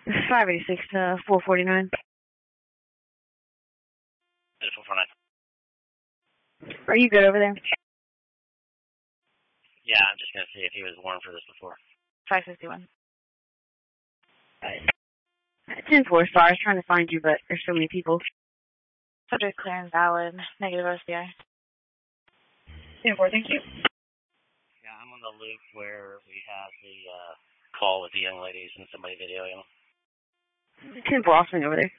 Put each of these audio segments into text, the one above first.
586 to 449. 449. Are you good over there? Yeah, I'm just going to see if he was warned for this before. 551. 10-4, sorry, I was trying to find you, but there's so many people. Subject clear and valid. Negative OCI. 10-4, thank you. Yeah, I'm on the loop where we have the call with the young ladies and somebody videoing them. 10-4, I'll swing over there.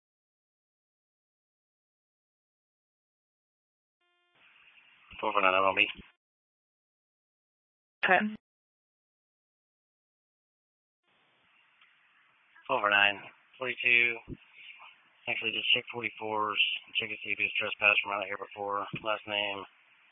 449, I'm on me. Okay. 449, 42. Actually, just check 44s. Check to see if he's trespassed from around here before. Last name,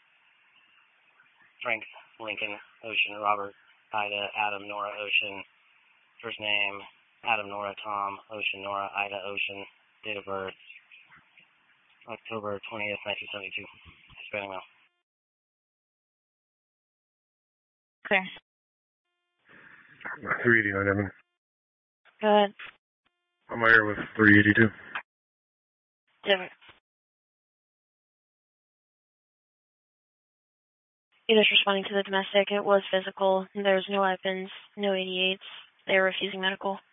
Frank, Lincoln, Ocean, Robert, Ida, Adam, Nora, Ocean. First name, Adam, Nora, Tom, Ocean, Nora, Ida, Ocean. Date of birth, October 20th, 1972. Hispanic male. Clear. 389, Evan. Go ahead. I'm here with 382. Different. You're just responding to the domestic. It was physical. There's no weapons, no 88s. They were refusing medical.